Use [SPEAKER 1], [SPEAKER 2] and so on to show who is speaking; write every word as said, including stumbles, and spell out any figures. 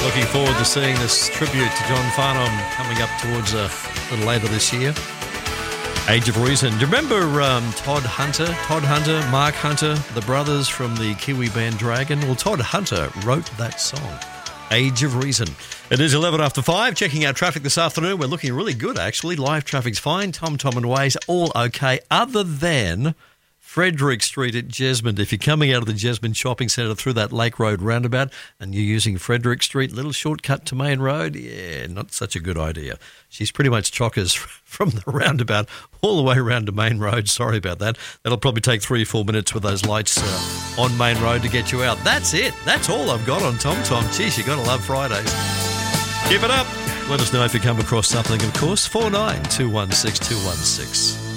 [SPEAKER 1] looking forward to seeing this tribute to John Farnham coming up towards uh, a little later this year. Age of Reason. Do you remember um, Todd Hunter? Todd Hunter, Mark Hunter, the brothers from the Kiwi band Dragon? Well, Todd Hunter wrote that song, Age of Reason. It is eleven after five. Checking out traffic this afternoon. We're looking really good, actually. Live traffic's fine. Tom, Tom and Ways, all okay, other than Frederick Street at Jesmond. If you're coming out of the Jesmond Shopping Centre through that Lake Road roundabout and you're using Frederick Street, little shortcut to Main Road, yeah, not such a good idea. She's pretty much chockers from the roundabout all the way around to Main Road. Sorry about that. That'll probably take three or four minutes with those lights uh, on Main Road to get you out. That's it. That's all I've got on Tom Tom. Geez, you got to love Fridays. Keep it up. Let us know if you come across something, of course. four nine two one six two one six.